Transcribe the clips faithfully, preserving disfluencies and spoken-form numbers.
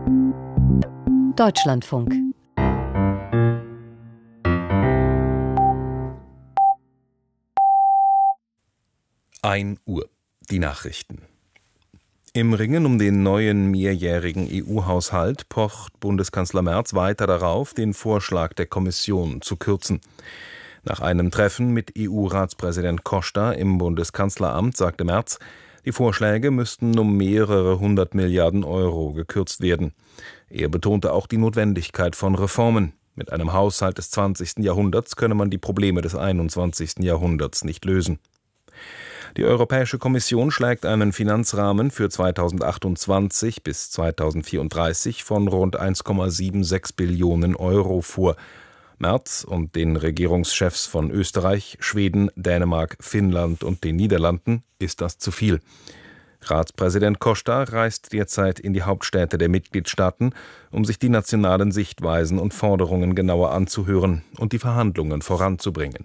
Deutschlandfunk. ein Uhr. Die Nachrichten. Im Ringen um den neuen mehrjährigen E U-Haushalt pocht Bundeskanzler Merz weiter darauf, den Vorschlag der Kommission zu kürzen. Nach einem Treffen mit E U-Ratspräsident Costa im Bundeskanzleramt sagte Merz, die Vorschläge müssten um mehrere hundert Milliarden Euro gekürzt werden. Er betonte auch die Notwendigkeit von Reformen. Mit einem Haushalt des zwanzigsten Jahrhunderts könne man die Probleme des einundzwanzigsten Jahrhunderts nicht lösen. Die Europäische Kommission schlägt einen Finanzrahmen für zweitausendachtundzwanzig bis zweitausendvierunddreißig von rund eins Komma sechsundsiebzig Billionen Euro vor. Merz und den Regierungschefs von Österreich, Schweden, Dänemark, Finnland und den Niederlanden ist das zu viel. Ratspräsident Costa reist derzeit in die Hauptstädte der Mitgliedstaaten, um sich die nationalen Sichtweisen und Forderungen genauer anzuhören und die Verhandlungen voranzubringen.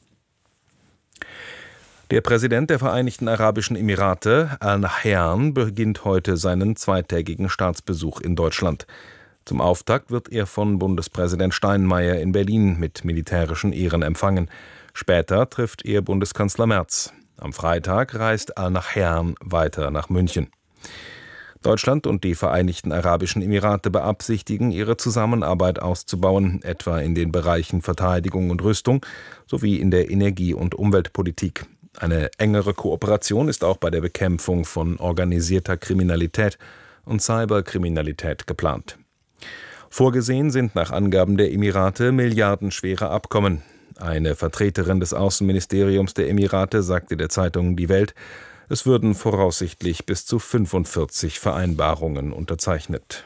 Der Präsident der Vereinigten Arabischen Emirate, Al-Nahyan, beginnt heute seinen zweitägigen Staatsbesuch in Deutschland. Zum Auftakt wird er von Bundespräsident Steinmeier in Berlin mit militärischen Ehren empfangen. Später trifft er Bundeskanzler Merz. Am Freitag reist Al-Nahyan weiter nach München. Deutschland und die Vereinigten Arabischen Emirate beabsichtigen, ihre Zusammenarbeit auszubauen, etwa in den Bereichen Verteidigung und Rüstung sowie in der Energie- und Umweltpolitik. Eine engere Kooperation ist auch bei der Bekämpfung von organisierter Kriminalität und Cyberkriminalität geplant. Vorgesehen sind nach Angaben der Emirate milliardenschwere Abkommen. Eine Vertreterin des Außenministeriums der Emirate sagte der Zeitung Die Welt, es würden voraussichtlich bis zu fünfundvierzig Vereinbarungen unterzeichnet.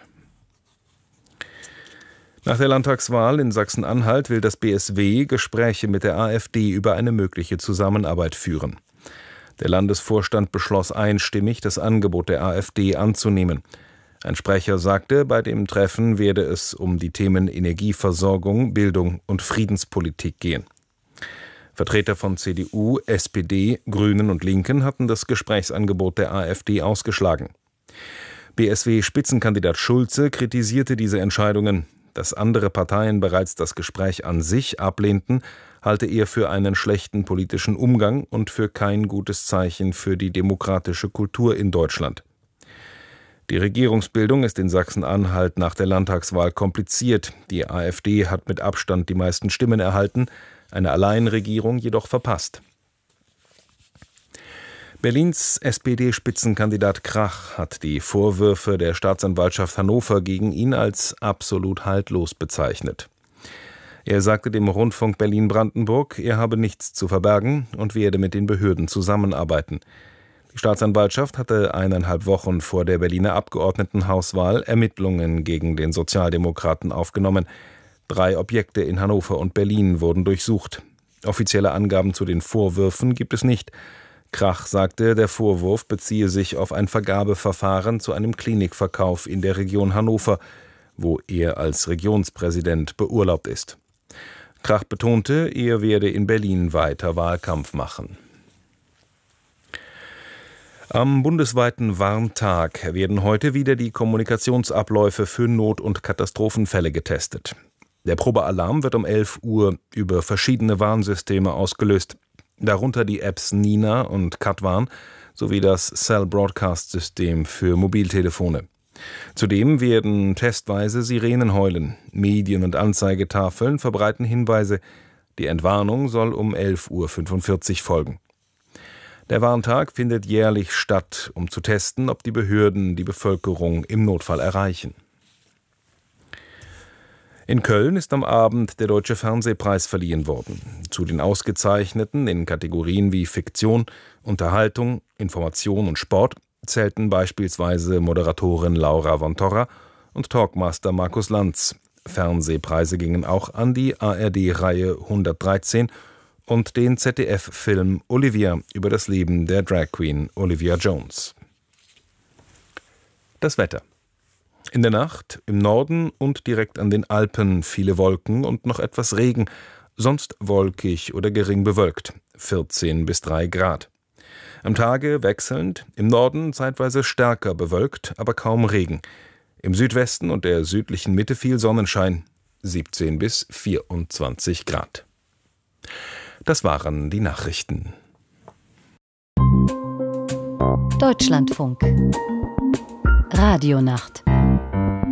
Nach der Landtagswahl in Sachsen-Anhalt will das B S W Gespräche mit der AfD über eine mögliche Zusammenarbeit führen. Der Landesvorstand beschloss einstimmig, das Angebot der AfD anzunehmen. Ein Sprecher sagte, bei dem Treffen werde es um die Themen Energieversorgung, Bildung und Friedenspolitik gehen. Vertreter von C D U, S P D, Grünen und Linken hatten das Gesprächsangebot der AfD ausgeschlagen. B S W-Spitzenkandidat Schulze kritisierte diese Entscheidungen. Dass andere Parteien bereits das Gespräch an sich ablehnten, halte er für einen schlechten politischen Umgang und für kein gutes Zeichen für die demokratische Kultur in Deutschland. Die Regierungsbildung ist in Sachsen-Anhalt nach der Landtagswahl kompliziert. Die AfD hat mit Abstand die meisten Stimmen erhalten, eine Alleinregierung jedoch verpasst. Berlins S P D-Spitzenkandidat Krach hat die Vorwürfe der Staatsanwaltschaft Hannover gegen ihn als absolut haltlos bezeichnet. Er sagte dem Rundfunk Berlin-Brandenburg, er habe nichts zu verbergen und werde mit den Behörden zusammenarbeiten. Die Staatsanwaltschaft hatte eineinhalb Wochen vor der Berliner Abgeordnetenhauswahl Ermittlungen gegen den Sozialdemokraten aufgenommen. Drei Objekte in Hannover und Berlin wurden durchsucht. Offizielle Angaben zu den Vorwürfen gibt es nicht. Krach sagte, der Vorwurf beziehe sich auf ein Vergabeverfahren zu einem Klinikverkauf in der Region Hannover, wo er als Regionspräsident beurlaubt ist. Krach betonte, er werde in Berlin weiter Wahlkampf machen. Am bundesweiten Warntag werden heute wieder die Kommunikationsabläufe für Not- und Katastrophenfälle getestet. Der Probealarm wird um elf Uhr über verschiedene Warnsysteme ausgelöst, darunter die Apps Nina und Katwarn sowie das Cell Broadcast System für Mobiltelefone. Zudem werden testweise Sirenen heulen. Medien- und Anzeigetafeln verbreiten Hinweise. Die Entwarnung soll um elf Uhr fünfundvierzig folgen. Der Warntag findet jährlich statt, um zu testen, ob die Behörden die Bevölkerung im Notfall erreichen. In Köln ist am Abend der Deutsche Fernsehpreis verliehen worden. Zu den Ausgezeichneten in Kategorien wie Fiktion, Unterhaltung, Information und Sport zählten beispielsweise Moderatorin Laura von Torra und Talkmaster Markus Lanz. Fernsehpreise gingen auch an die A R D-Reihe hundertdreizehn und den Z D F-Film Olivia über das Leben der Drag Queen Olivia Jones. Das Wetter. In der Nacht im Norden und direkt an den Alpen viele Wolken und noch etwas Regen, sonst wolkig oder gering bewölkt, vierzehn bis drei Grad. Am Tage wechselnd, im Norden zeitweise stärker bewölkt, aber kaum Regen. Im Südwesten und der südlichen Mitte viel Sonnenschein, siebzehn bis vierundzwanzig Grad. Das waren die Nachrichten. Deutschlandfunk Radionacht